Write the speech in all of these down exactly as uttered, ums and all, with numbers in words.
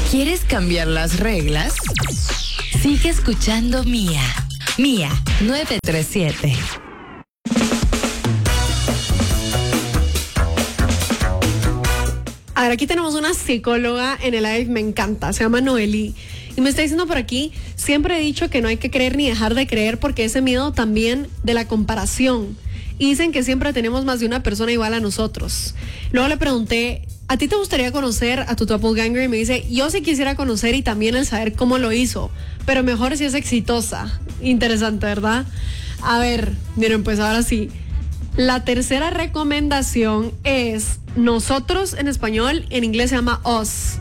¿Quieres cambiar las reglas? Sigue escuchando Mía. Mía nueve tres siete. A ver, aquí tenemos una psicóloga en el live, me encanta, se llama Noelí. Y me está diciendo por aquí, siempre he dicho que no hay que creer ni dejar de creer porque ese miedo también de la comparación. Y dicen que siempre tenemos más de una persona igual a nosotros. Luego le pregunté, ¿a ti te gustaría conocer a tu doppelganger? Y me dice, yo sí quisiera conocer y también el saber cómo lo hizo, pero mejor si es exitosa. Interesante, ¿verdad? A ver, miren, pues ahora sí. La tercera recomendación es nosotros en español, en inglés se llama Us.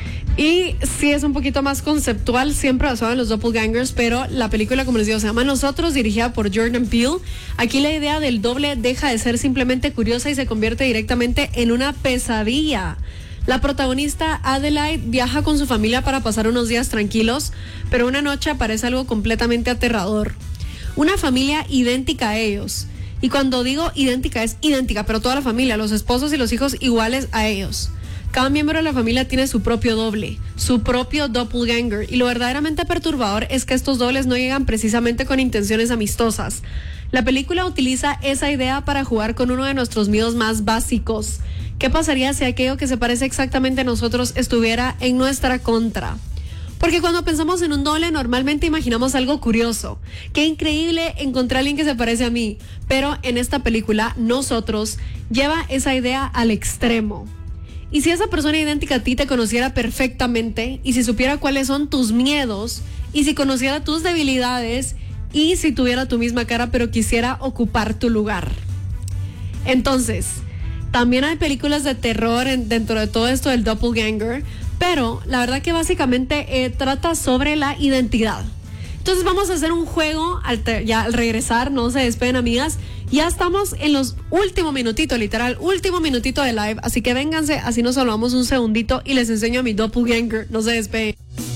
Y sí es un poquito más conceptual, siempre basado en los doppelgangers, pero la película, como les digo, se llama Nosotros, dirigida por Jordan Peele. Aquí la idea del doble deja de ser simplemente curiosa y se convierte directamente en una pesadilla. La protagonista Adelaide viaja con su familia para pasar unos días tranquilos, pero una noche aparece algo completamente aterrador. Una familia idéntica a ellos. Y cuando digo idéntica, es idéntica, pero toda la familia, los esposos y los hijos iguales a ellos. Cada miembro de la familia tiene su propio doble, su propio doppelganger, y lo verdaderamente perturbador es que estos dobles no llegan precisamente con intenciones amistosas. La película utiliza esa idea para jugar con uno de nuestros miedos más básicos. ¿Qué pasaría si aquello que se parece exactamente a nosotros estuviera en nuestra contra? Porque cuando pensamos en un doble normalmente imaginamos algo curioso. Qué increíble encontrar a alguien que se parece a mí. Pero en esta película, Nosotros lleva esa idea al extremo. Y si esa persona idéntica a ti te conociera perfectamente, y si supiera cuáles son tus miedos, y si conociera tus debilidades, y si tuviera tu misma cara pero quisiera ocupar tu lugar. Entonces, también hay películas de terror en, dentro de todo esto del doppelganger, pero la verdad que básicamente eh, trata sobre la identidad. Entonces vamos a hacer un juego al te- ya al regresar, no se despeguen, amigas. Ya estamos en los últimos minutitos, literal, último minutito de live, así que vénganse, así nos salvamos un segundito y les enseño a mi doppelganger, no se despeguen.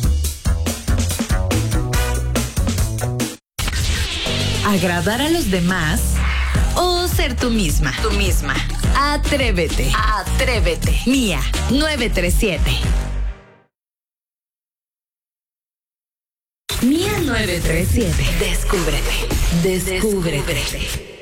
¿Agradar a los demás o ser tú misma? Tú misma. Atrévete. Atrévete. Mía nueve tres siete. Mía nueve tres siete. Descúbrete. Descúbrete.